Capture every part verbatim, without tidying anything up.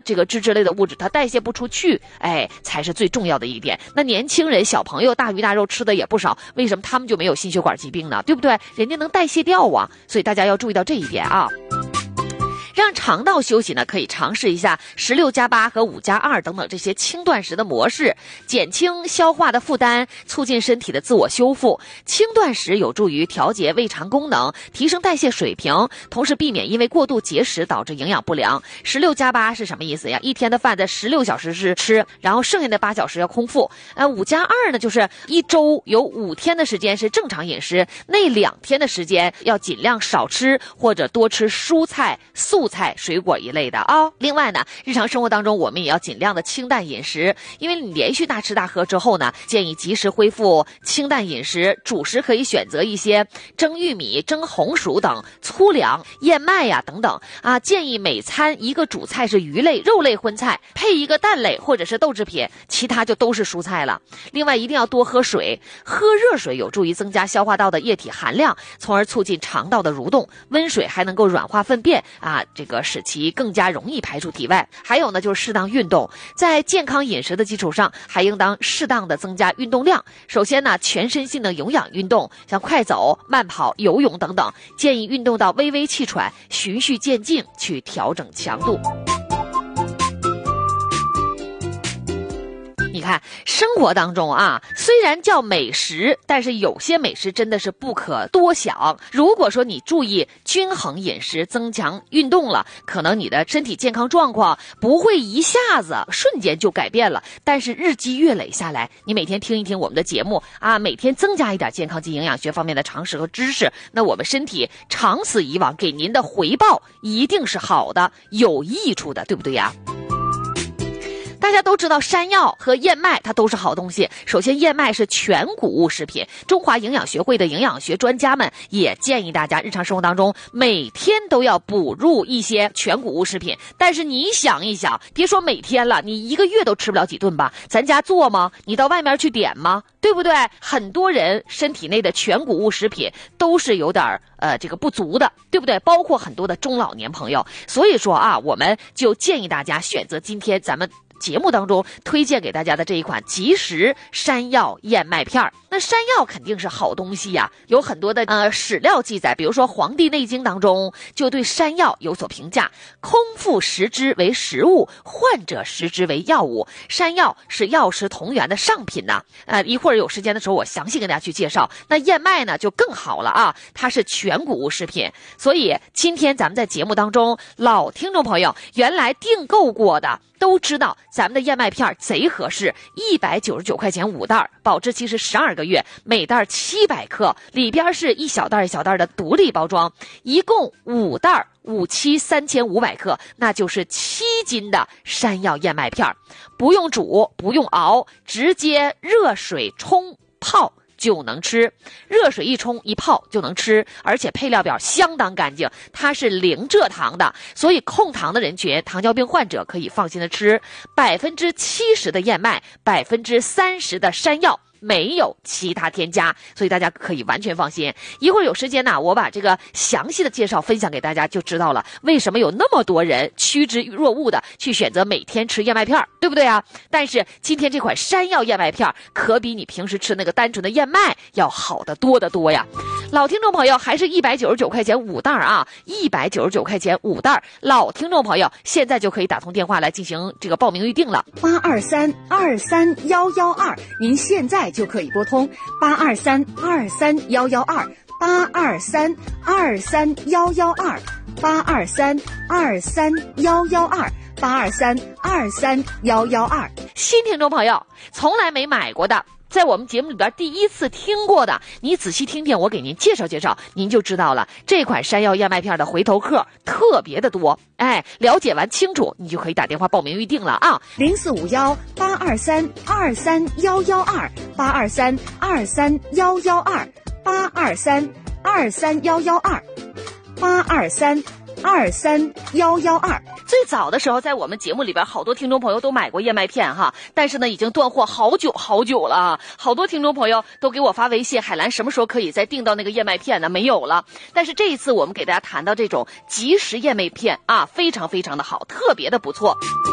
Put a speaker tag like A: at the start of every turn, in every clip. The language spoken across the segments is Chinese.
A: 这个脂质类的物质它代谢不出去，哎，才是最重要的一点。那年轻人小朋友大鱼大肉吃的也不少，为什么他们就没有心血管疾病呢？对不对？人家能代谢掉啊，所以大家要注意到这一点啊。让肠道休息呢，可以尝试一下十六加八和五加二等等这些轻断食的模式，减轻消化的负担，促进身体的自我修复。轻断食有助于调节胃肠功能，提升代谢水平，同时避免因为过度节食导致营养不良。十六加八是什么意思呀？一天的饭在十六小时是吃，然后剩下的八小时要空腹。呃，五加二呢，就是一周有五天的时间是正常饮食，那两天的时间要尽量少吃或者多吃蔬菜、素菜、水果一类的啊、哦。另外呢，日常生活当中我们也要尽量的清淡饮食，因为你连续大吃大喝之后呢，建议及时恢复清淡饮食。主食可以选择一些蒸玉米、蒸红薯等粗粮、燕麦呀、等等啊。建议每餐一个主菜是鱼类、肉类荤菜，配一个蛋类或者是豆制品，其他就都是蔬菜了。另外一定要多喝水，喝热水有助于增加消化道的液体含量，从而促进肠道的蠕动。温水还能够软化粪便啊，这个使其更加容易排出体外。还有呢，就是适当运动，在健康饮食的基础上，还应当适当的增加运动量。首先呢，全身性的有氧运动，像快走、慢跑、游泳等等，建议运动到微微气喘，循序渐进去调整强度。你看，生活当中啊，虽然叫美食，但是有些美食真的是不可多想。如果说你注意均衡饮食，增强运动了，可能你的身体健康状况不会一下子瞬间就改变了，但是日积月累下来，你每天听一听我们的节目啊，每天增加一点健康及营养学方面的常识和知识，那我们身体长此以往给您的回报一定是好的，有益处的，对不对呀？大家都知道山药和燕麦它都是好东西。首先，燕麦是全谷物食品，中华营养学会的营养学专家们也建议大家日常生活当中每天都要补入一些全谷物食品。但是你想一想，别说每天了，你一个月都吃不了几顿吧？咱家做吗？你到外面去点吗？对不对？很多人身体内的全谷物食品都是有点呃这个不足的，对不对？包括很多的中老年朋友。所以说啊，我们就建议大家选择今天咱们节目当中推荐给大家的这一款即食山药燕麦片儿。那山药肯定是好东西呀，有很多的呃史料记载，比如说《黄帝内经》当中就对山药有所评价：空腹食之为食物，患者食之为药物。山药是药食同源的上品呐、啊。呃，一会儿有时间的时候我详细跟大家去介绍。那燕麦呢就更好了啊，它是全谷物食品。所以今天咱们在节目当中，老听众朋友原来订购过的都知道咱们的燕麦片贼合适，一百九十九块钱五袋，保质期是十二个月，每袋七百克，里边是一小袋一小袋的独立包装，一共五袋，五七三千五百克，那就是七斤的山药燕麦片，不用煮，不用熬，直接热水冲泡就能吃，热水一冲一泡就能吃，而且配料表相当干净，它是零蔗糖的，所以控糖的人群、糖尿病患者可以放心的吃。百分之七十的燕麦，百分之三十的山药，没有其他添加，所以大家可以完全放心。一会儿有时间呢，我把这个详细的介绍分享给大家，就知道了为什么有那么多人趋之若鹜的去选择每天吃燕麦片，对不对啊？但是今天这款山药燕麦片可比你平时吃那个单纯的燕麦要好得多得多呀。老听众朋友还是一百九十九块钱五袋啊，一百九十九块钱五袋。老听众朋友现在就可以打通电话来进行这个报名预定了。
B: 八二三二三幺幺二，您现在就可以拨通八二三二三幺幺二，八二三二三幺幺二，八二三二三幺幺二，八二三二三幺幺二。
A: 新听众朋友，从来没买过的，在我们节目里边第一次听过的，你仔细听听我给您介绍介绍，您就知道了。这款山药燕麦片的回头客特别的多，哎，了解完清楚，你就可以打电话报名预定了啊。
B: 零四五幺八二三二三幺幺二，八二三二三幺幺二，八二三二三幺幺二，八二三二三幺幺二。
A: 最早的时候在我们节目里边好多听众朋友都买过燕麦片哈，但是呢已经断货好久好久了啊。好多听众朋友都给我发微信，海兰什么时候可以再订到那个燕麦片呢？没有了。但是这一次我们给大家谈到这种即食燕麦片啊，非常非常的好，特别的不错。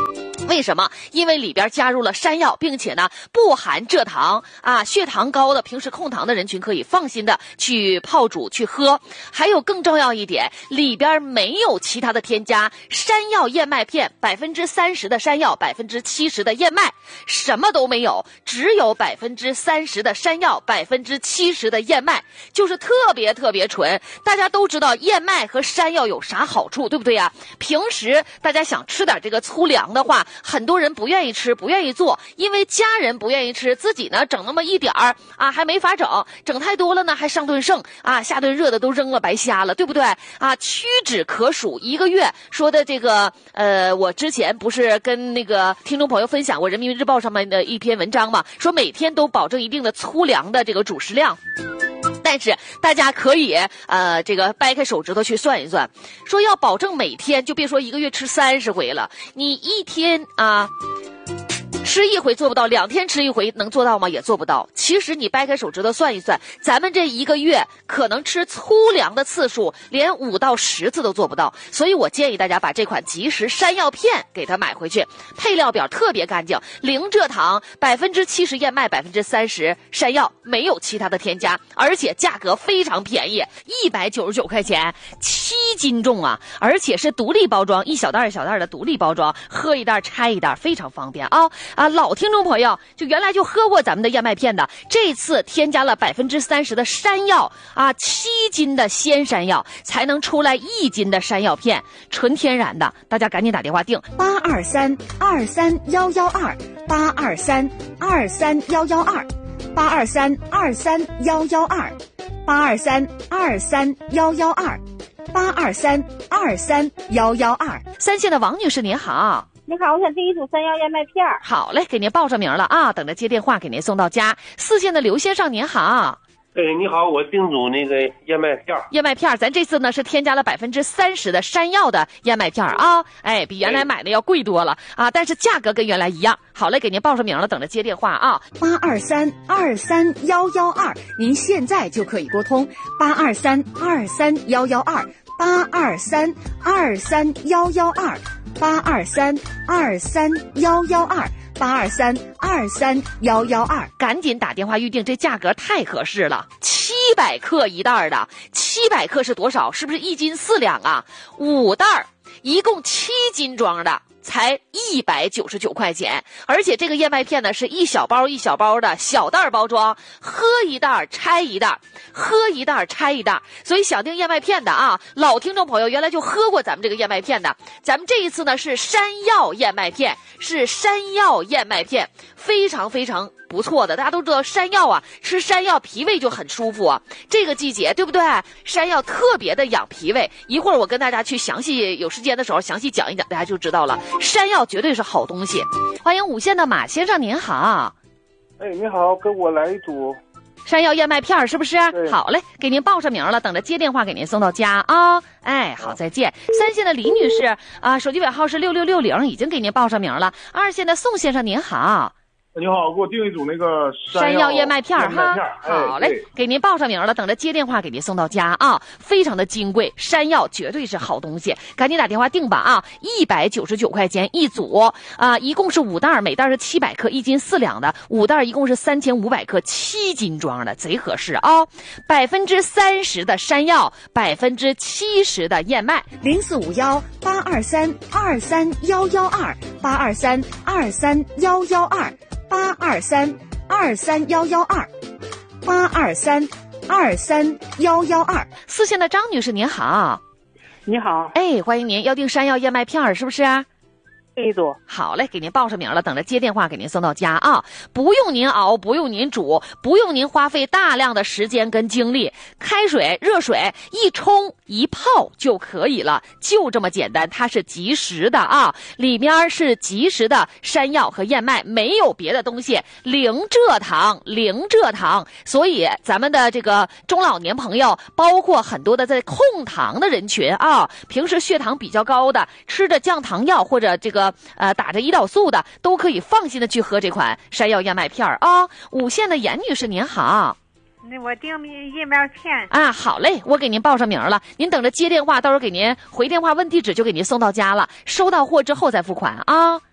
A: 为什么？因为里边加入了山药，并且呢不含蔗糖啊，血糖高的、平时控糖的人群可以放心的去泡煮去喝。还有更重要一点，里边没有其他的添加，山药燕麦片百分之三十的山药，百分之七十的燕麦，什么都没有，只有百分之三十的山药，百分之七十的燕麦，就是特别特别纯。大家都知道燕麦和山药有啥好处，对不对呀？平时大家想吃点这个粗粮的话，很多人不愿意吃，不愿意做，因为家人不愿意吃，自己呢整那么一点儿啊，还没法整，整太多了呢还上顿剩啊，下顿热的都扔了白瞎了，对不对啊？屈指可数一个月说的这个呃，我之前不是跟那个听众朋友分享过人民日报上面的一篇文章嘛，说每天都保证一定的粗粮的这个主食量。但是大家可以呃这个掰开手指头去算一算，说要保证每天，就别说一个月吃三十回了，你一天啊吃一回做不到，两天吃一回能做到吗？也做不到。其实你掰开手指头算一算，咱们这一个月可能吃粗粮的次数连五到十次都做不到。所以我建议大家把这款即食山药片给它买回去，配料表特别干净，零蔗糖，百分之七十燕麦，百分之三十山药，没有其他的添加，而且价格非常便宜，一百九十九块钱，七斤重啊！而且是独立包装，一小袋一小袋的独立包装，喝一袋拆一袋，非常方便啊！啊，老听众朋友就原来就喝过咱们的燕麦片的，这次添加了百分之三十的山药啊，七斤的鲜山药才能出来一斤的山药片，纯天然的，大家赶紧打电话订
B: 八二三二三幺幺二八二三二三幺幺二八二三二三幺幺二八二三二三幺幺二八二三二三幺幺二。
A: 三线的王女士您好。
C: 你好，我想订一组山药燕麦片。
A: 好嘞，给您报上名了啊，等着接电话给您送到家。四线的刘先生您好。
D: 哎，你好，我订组那个燕麦片。
A: 燕麦片，咱这次呢是添加了百分之三十的山药的燕麦片啊，哎，比原来买的要贵多了啊，但是价格跟原来一样。好嘞，给您报上名了，等着接电话啊。
B: 八二三二三幺幺二，您现在就可以拨通八二三二三幺幺二八二三二三幺幺二。八二三二三幺幺二八二三二三幺幺二，
A: 赶紧打电话预定，这价格太合适了，七百克一袋的，七百克是多少？是不是一斤四两啊？五袋，一共七斤装的。才一百九十九块钱，而且这个燕麦片呢是一小包一小包的小袋包装，喝一袋拆一袋，喝一袋拆一袋。所以想订燕麦片的啊，老听众朋友原来就喝过咱们这个燕麦片的，咱们这一次呢是山药燕麦片，是山药燕麦片，非常非常不错的。大家都知道山药啊，吃山药脾胃就很舒服啊，这个季节对不对？山药特别的养脾胃，一会儿我跟大家去详细有时间的时候详细讲一讲，大家就知道了。山药绝对是好东西。欢迎五线的马先生您好。
E: 哎，你好，给我来一组
A: 山药燕麦片，是不是？好嘞，给您报上名了，等着接电话给您送到家啊。哎，好，再见。三线的李女士啊，手机尾号是六六六零，已经给您报上名了。二线的宋先生您好。
E: 你好，给我订一组那个
A: 山药燕麦片哈。好嘞，
E: 哎，
A: 给您报上名了，等着接电话给您送到家啊。非常的金贵，山药绝对是好东西，赶紧打电话订吧啊！一百九十九块钱一组啊，一共是五袋，每袋是七百克，一斤四两的，五袋一共是三千五百克，七斤装的，贼合适啊！百分之三十的山药，百分之七十的燕麦。
B: 零四五幺八二三二三幺幺二八二三二三幺幺二。八二三二三幺幺二，八二三二三幺幺二。
A: 四线的张女士您好。
C: 你好，
A: 哎，欢迎您，要订山药燕麦片是不是啊？
C: 一组。
A: 好嘞，给您报上名了，等着接电话给您送到家啊！不用您熬，不用您煮，不用您花费大量的时间跟精力，开水、热水一冲一泡就可以了，就这么简单。它是即食的啊，里面是即食的山药和燕麦，没有别的东西，零蔗糖，零蔗糖。所以咱们的这个中老年朋友，包括很多的在控糖的人群啊，平时血糖比较高的，吃着降糖药或者这个呃打着胰岛素的，都可以放心的去喝这款山药燕麦片啊。五线的严女士您好。
C: 那我订燕麦片
A: 啊，好嘞，我给您报上名了，您等着接电话，到时候给您回电话问地址就给您送到家了，收到货之后再付款啊。